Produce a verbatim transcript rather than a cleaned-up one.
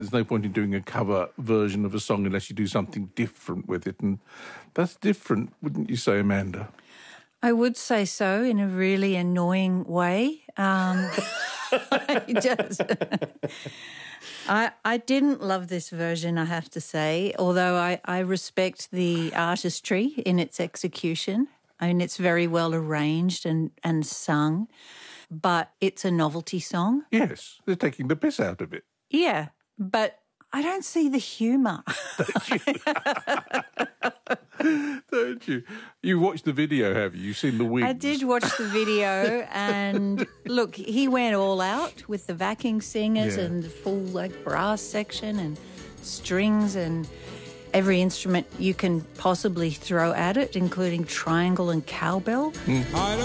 There's no point in doing a cover version of a song unless you do something different with it, and that's different, wouldn't you say, Amanda? I would say so, in a really annoying way. Um, I just... I, I didn't love this version, I have to say, although I, I respect the artistry in its execution. I mean, it's very well arranged and, and sung, but it's a novelty song. Yes, they're taking the piss out of it. Yeah, but I don't see the humour. Don't you? You watched the video, have you? You've seen the wings. I did watch the video, and look, he went all out with the backing singers Yeah. and the full like brass section and strings and every instrument you can possibly throw at it, including triangle and cowbell. Mm.